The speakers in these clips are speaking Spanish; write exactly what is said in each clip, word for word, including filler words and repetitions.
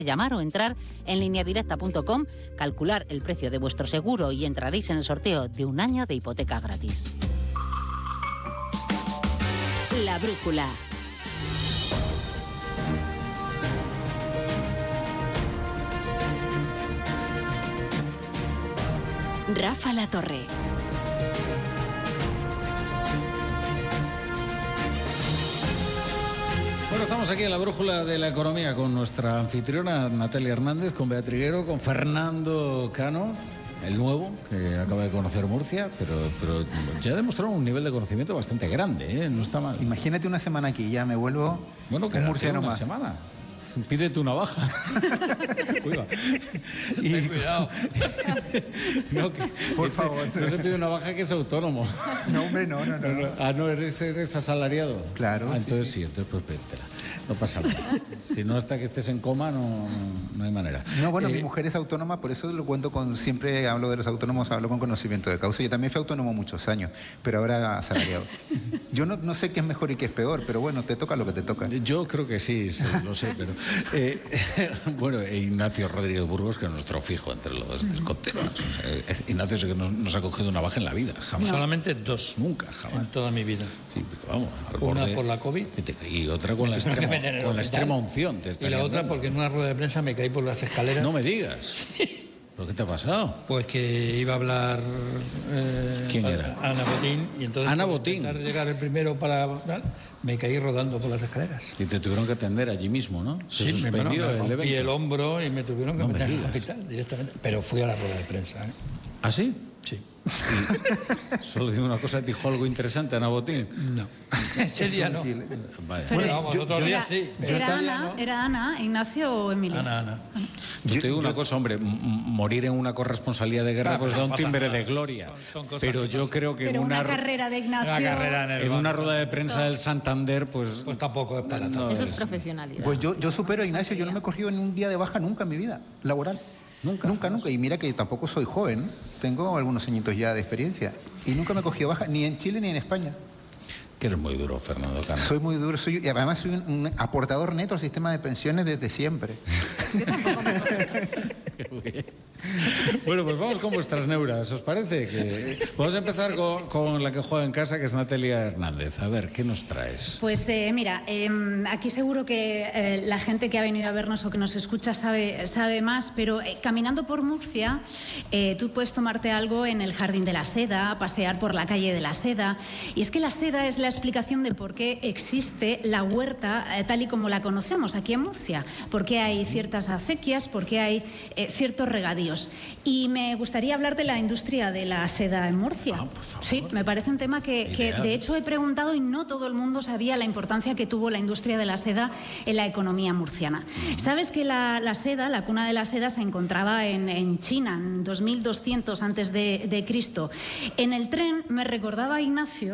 Llamar o entrar en línea directa punto com, calcular el precio de vuestro seguro y entraréis en el sorteo de un año de hipoteca gratis. La brújula. Rafa La Torre. Bueno, estamos aquí en la brújula de la economía con nuestra anfitriona Natalia Hernández, con Beatriz Triguero, con Fernando Cano, el nuevo, que acaba de conocer Murcia, pero, pero ya ha demostrado un nivel de conocimiento bastante grande, ¿eh? No está mal. Imagínate una semana aquí, ya me vuelvo bueno, un murciano una más. semana. Pídete una baja. Cuidado. Y... cuidado. No, que, por este, favor. No se pide una baja que es autónomo. No, hombre, no, no, no. no. Ah, no, eres, eres asalariado. Claro. Ah, entonces sí, sí, sí. entonces pues pédetela. No pasa nada. Si no, hasta que estés en coma, no, no hay manera. No, bueno, eh, mi mujer es autónoma, por eso lo cuento con... Siempre hablo de los autónomos, hablo con conocimiento de causa. Yo también fui autónomo muchos años, pero ahora asalariado. Yo no, no sé qué es mejor y qué es peor, pero bueno, te toca lo que te toca. Yo creo que sí, sí lo sé, pero... Eh, bueno, e Ignacio Rodríguez Burgos, que es nuestro fijo entre los desconteros. Eh, Ignacio es el que nos, nos ha cogido una baja en la vida, jamás. No. Solamente dos. Nunca, jamás. En toda mi vida. Sí, vamos, al Una borde, por la COVID. y otra con la extrema, con la extrema unción. Te Y la otra dando. porque en una rueda de prensa me caí por las escaleras. No me digas. ¿Pero qué te ha pasado? Pues que iba a hablar... Eh, ¿Quién era? Ana Botín. Y entonces, Ana por Botín. intentar llegar el primero para... Me caí rodando por las escaleras. Y te tuvieron que atender allí mismo, ¿no? Se Sí, me, suspendió bueno, me el rompí evento. el hombro y me tuvieron que No me meter en el digas. hospital directamente. Pero fui a la rueda de prensa, ¿eh? ¿Ah, sí? Sí. Solo digo una cosa, ¿dijo algo interesante Ana Botín? No. Ese día no. Vaya. Pero Bueno, vamos, yo- otros yo- días sí. pero Era ese día Ana, no. era Ana, Ignacio o Emilio. Ana, Ana. Yo te digo una yo- cosa, hombre, m- morir en una corresponsabilidad de guerra Claro, pues da no un pasa timbre nada. de gloria. Son- son cosas Pero que yo pasan. creo que Pero en una, una, carrera de Ignacio. Una carrera en el en una banco. rueda de prensa del Santander, pues... Pues tampoco es para tanto. Eso es profesionalidad. Pues yo, yo supero a Ignacio, yo no me he cogido ni un día de baja nunca en mi vida laboral. Nunca, Nunca, nunca. Y mira que tampoco soy joven, tengo algunos añitos ya de experiencia. Y nunca me he cogido baja, ni en Chile ni en España. Que eres muy duro, Fernando Cano. Soy muy duro, soy, y además soy un, un aportador neto al sistema de pensiones desde siempre. Bueno, pues vamos con vuestras neuras, ¿os parece? Que... Vamos a empezar con, con la que juega en casa, que es Natalia Hernández. A ver, ¿qué nos traes? Pues eh, mira, eh, aquí seguro que eh, la gente que ha venido a vernos o que nos escucha sabe, sabe más, pero eh, caminando por Murcia, eh, tú puedes tomarte algo en el Jardín de la Seda, pasear por la calle de la Seda. Y es que la seda es la explicación de por qué existe la huerta eh, tal y como la conocemos aquí en Murcia. Por qué hay ciertas acequias, por qué hay eh, ciertos regadíos. Y me gustaría hablar de la industria de la seda en Murcia. Ah, por favor. Sí, me parece un tema que, que Ideal. de hecho he preguntado y no todo el mundo sabía la importancia que tuvo la industria de la seda en la economía murciana. ¿Sabes que la, la seda, la cuna de la seda, se encontraba en, en China en dos mil doscientos antes de, de Cristo? En el tren me recordaba Ignacio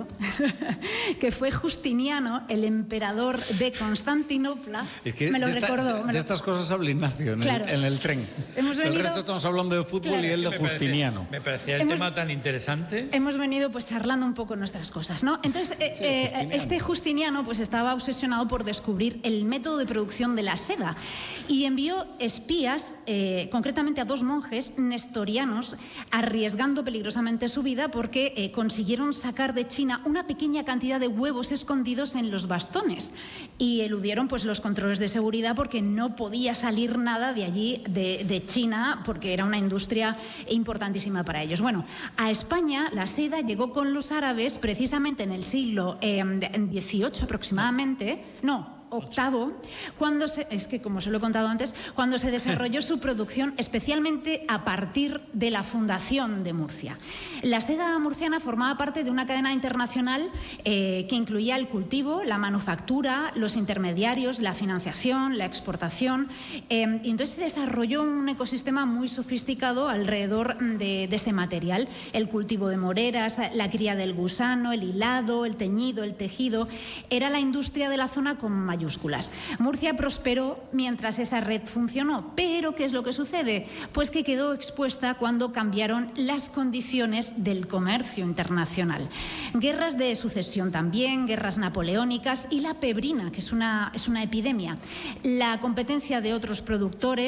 que fue Justiniano, el emperador de Constantinopla. Es que me lo de, esta- recordó. de me lo- estas cosas habla Ignacio en, Claro. el, en el tren. Hemos O sea, el venido- resto estamos hablando de fútbol Claro. y él de Me parecía- Justiniano. Me parecía el Hemos- tema tan interesante. Hemos venido pues charlando un poco nuestras cosas, ¿no? Entonces, eh, eh, Justiniano. este Justiniano pues estaba obsesionado por descubrir el método de producción de la seda y envió espías, eh, concretamente a dos monjes nestorianos, arriesgando peligrosamente su vida porque eh, consiguieron sacar de China una pequeña cantidad de huevos escondidos en los bastones y eludieron pues los controles de seguridad porque no podía salir nada de allí, de, de China, porque era una industria importantísima para ellos. Bueno, a España la seda llegó con los árabes precisamente en el siglo eh, dieciocho aproximadamente, no, octavo, cuando se, es que como se lo he contado antes, cuando se desarrolló su producción, especialmente a partir de la fundación de Murcia. La seda murciana formaba parte de una cadena internacional eh, que incluía el cultivo, la manufactura, los intermediarios, la financiación, la exportación, eh, y entonces se desarrolló un ecosistema muy sofisticado alrededor de, de este material, el cultivo de moreras, la cría del gusano, el hilado, el teñido, el tejido. Era la industria de la zona con mayor mayúsculas. Murcia prosperó mientras esa red funcionó, pero ¿qué es lo que sucede? Pues que quedó expuesta cuando cambiaron las condiciones del comercio internacional. Guerras de sucesión también, guerras napoleónicas y la pebrina, que es una, es una epidemia. La competencia de otros productores